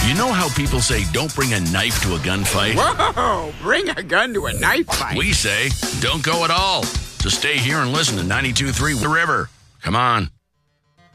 You know how people say don't bring a knife to a gunfight? Whoa, bring a gun to a knife fight. We say don't go at all. So stay here and listen to 92.3 The River. Come on.